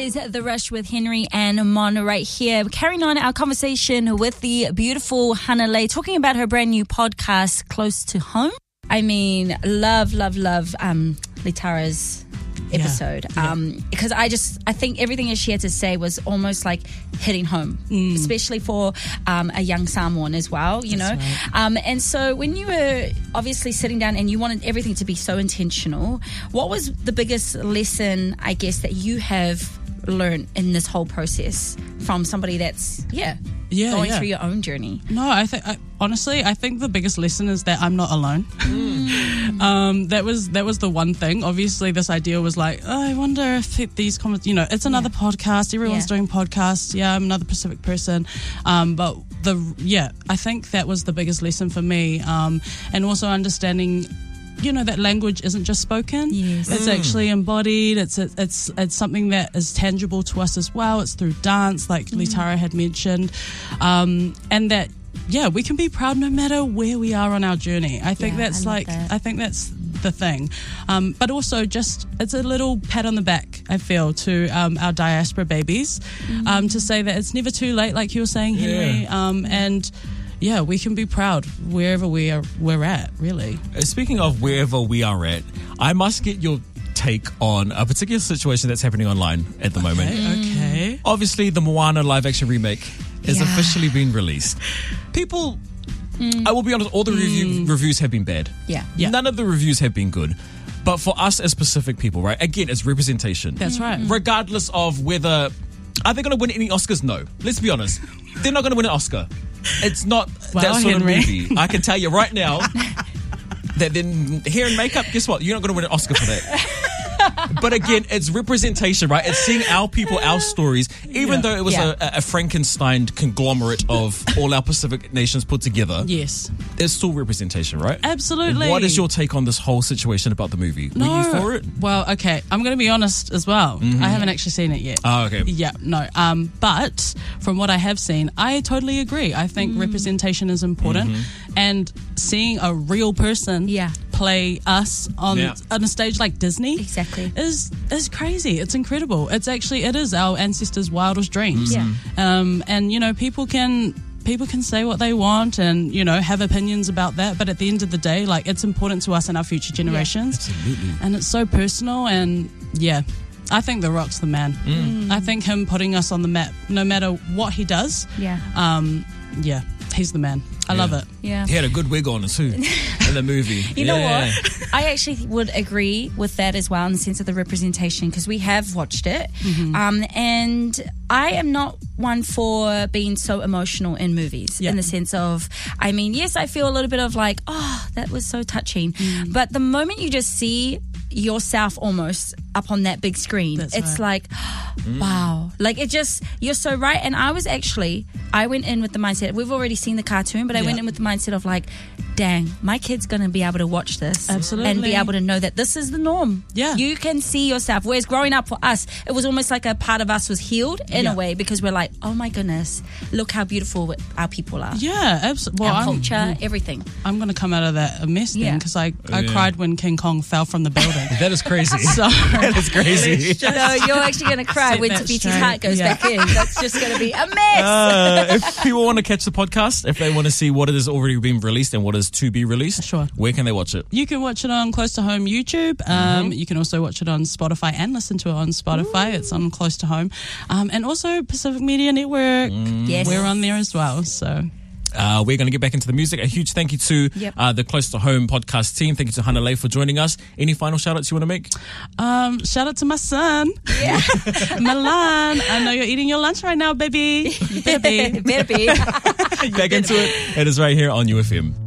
is The Rush with Henry and Mon right here. We're carrying on our conversation with the beautiful Hanalei, talking about her brand new podcast, Close to Home. I mean, love Litara's episode. Because I think everything that she had to say was almost like hitting home, especially for a young Samoan as well, you know. Right. And so when you were obviously sitting down and you wanted everything to be so intentional, what was the biggest lesson, I guess, that you have learned in this whole process from somebody that's going through your own journey? No, honestly, I think the biggest lesson is that I'm not alone. That was the one thing. Obviously, this idea was like, I wonder if these comments, it's another podcast. Everyone's doing podcasts. Yeah, I'm another Pacific person. But I think that was the biggest lesson for me. And also understanding, that language isn't just spoken. Yes. It's actually embodied. It's something that is tangible to us as well. It's through dance, like Litara had mentioned. And that, we can be proud no matter where we are on our journey. I think that's the thing. But also it's a little pat on the back, I feel, to our diaspora babies, to say that it's never too late, like you were saying, Henry. And we can be proud wherever we're at, really. Speaking of wherever we are at, I must get your take on a particular situation that's happening online at the moment. Okay. Obviously, the Moana live-action remake has officially been released. People, I will be honest, all the reviews have been bad. Yeah. None of the reviews have been good. But for us as Pacific people, right, again, it's representation. That's right. Regardless of whether... Are they going to win any Oscars? No. Let's be honest. They're not going to win an Oscar. It's not that sort Henry. of movie. I can tell you right now that then hair and makeup, guess what? You're not going to win an Oscar for that. But again, it's representation, right? It's seeing our people, our stories, even though it was a Frankenstein conglomerate of all our Pacific nations put together. Yes. There's still representation, right? Absolutely. What is your take on this whole situation about the movie? Were you for it? Well, okay, I'm going to be honest as well. I haven't actually seen it yet. Oh, okay. Yeah, no. But from what I have seen, I totally agree. I think representation is important. And seeing a real person play us on a stage like Disney is crazy. It's incredible. It is our ancestors' wildest dreams. And people can say what they want and have opinions about that, but at the end of the day, like, it's important to us and our future generations. Absolutely. And it's so personal. And I think The Rock's the man. I think him putting us on the map, no matter what he does, he's the man. I love it. Yeah. He had a good wig on too in the movie. You know what? I actually would agree with that as well, in the sense of the representation, because we have watched it. And I am not one for being so emotional in movies, in the sense of, I mean, yes, I feel a little bit of like, oh, that was so touching. But the moment you just see yourself almost up on that big screen, it's like, wow. Like, you're so right. And I went in with the mindset, we've already seen the cartoon, but I went in with the mindset of like, dang, my kid's going to be able to watch this. Absolutely. And be able to know that this is the norm. Yeah. You can see yourself. Whereas growing up for us, it was almost like a part of us was healed in a way, because we're like, oh my goodness, look how beautiful our people are. Yeah, absolutely. Our culture, everything. I'm going to come out of that a mess then, because I cried when King Kong fell from the building. That is crazy. So, that is crazy. No, you're actually going to cry when Tafiti's heart goes back in. That's just going to be a mess. If people want to catch the podcast, if they want to see what has already been released and what is to be released, where can they watch it? You can watch it on Close to Home YouTube. You can also watch it on Spotify and listen to it on Spotify. It's on Close to Home. And also Pacific Media Network. Yes. We're on there as well. So... we're going to get back into the music. A huge thank you to the Close to Home podcast team. Thank you to Hanalei for joining us. Any final shout-outs you want to make? Shout out to my son, Milan. I know you're eating your lunch right now, baby. Better be. Back into it. It is right here on UFM.